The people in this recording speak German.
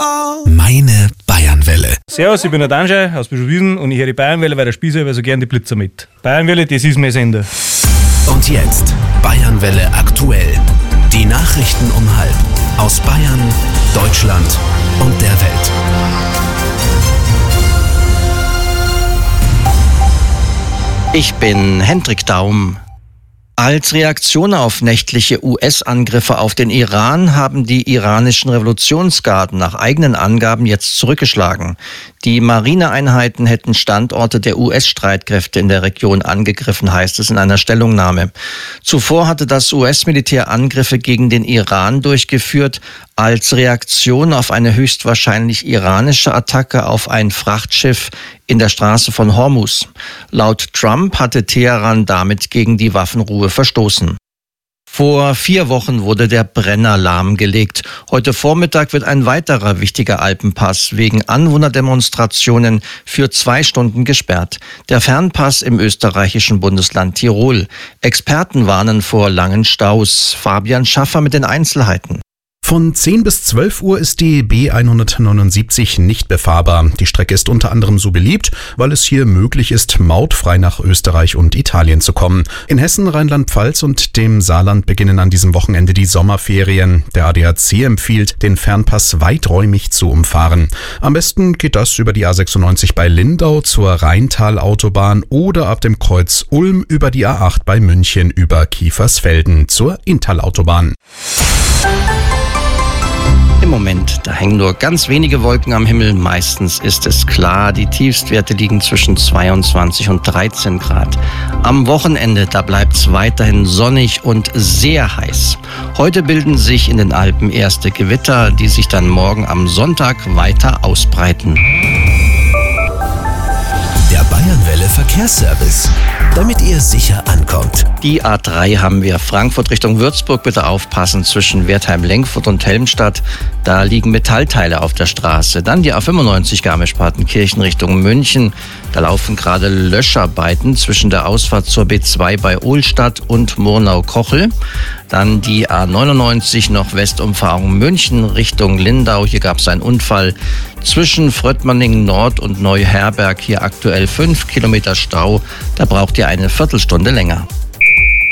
Meine Bayernwelle. Servus, ich bin der Danschei aus Bischofswiesen und ich höre die Bayernwelle, weil der Spießer aber so gern die Blitzer mit. Bayernwelle, das ist mein Sender. Und jetzt Bayernwelle aktuell. Die Nachrichten um 12:30 aus Bayern, Deutschland und der Welt. Ich bin Hendrik Daum. Als Reaktion auf nächtliche US-Angriffe auf den Iran haben die iranischen Revolutionsgarden nach eigenen Angaben jetzt zurückgeschlagen. Die Marineeinheiten hätten Standorte der US-Streitkräfte in der Region angegriffen, heißt es in einer Stellungnahme. Zuvor hatte das US-Militär Angriffe gegen den Iran durchgeführt, als Reaktion auf eine höchstwahrscheinlich iranische Attacke auf ein Frachtschiff in der Straße von Hormuz. Laut Trump hatte Teheran damit gegen die Waffenruhe verstoßen. Vor 4 Wochen wurde der Brenner lahmgelegt. Heute Vormittag wird ein weiterer wichtiger Alpenpass wegen Anwohnerdemonstrationen für 2 Stunden gesperrt. Der Fernpass im österreichischen Bundesland Tirol. Experten warnen vor langen Staus. Fabian Schaffer mit den Einzelheiten. Von 10 bis 12 Uhr ist die B179 nicht befahrbar. Die Strecke ist unter anderem so beliebt, weil es hier möglich ist, mautfrei nach Österreich und Italien zu kommen. In Hessen, Rheinland-Pfalz und dem Saarland beginnen an diesem Wochenende die Sommerferien. Der ADAC empfiehlt, den Fernpass weiträumig zu umfahren. Am besten geht das über die A96 bei Lindau zur Rheintalautobahn oder ab dem Kreuz Ulm über die A8 bei München über Kiefersfelden zur Inntal-Autobahn. Im Moment, da hängen nur ganz wenige Wolken am Himmel. Meistens ist es klar. Die Tiefstwerte liegen zwischen 22 und 13 Grad. Am Wochenende, da bleibt es weiterhin sonnig und sehr heiß. Heute bilden sich in den Alpen erste Gewitter, die sich dann morgen am Sonntag weiter ausbreiten. Der Bayernwelle Verkehrsservice, damit ihr sicher ankommt. Die A3 haben wir Frankfurt Richtung Würzburg. Bitte aufpassen zwischen Wertheim-Lenkfurt und Helmstadt. Da liegen Metallteile auf der Straße. Dann die A95 Garmisch-Partenkirchen Richtung München. Da laufen gerade Löscharbeiten zwischen der Ausfahrt zur B2 bei Ohlstadt und Murnau-Kochel. Dann die A99 noch Westumfahrung München Richtung Lindau. Hier gab es einen Unfall zwischen Fröttmanning Nord und Neuherberg. Hier aktuell 5 Kilometer Stau. Da braucht ihr eine Viertelstunde länger.